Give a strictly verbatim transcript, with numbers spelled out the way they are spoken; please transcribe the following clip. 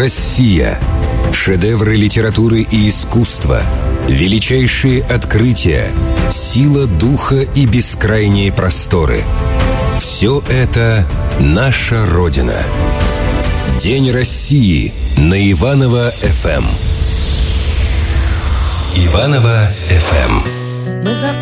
Россия. Шедевры литературы и искусства, величайшие открытия, сила духа и бескрайние просторы. Все это наша Родина. День России на Иваново-эф эм. Иваново-эф эм. Мы завтра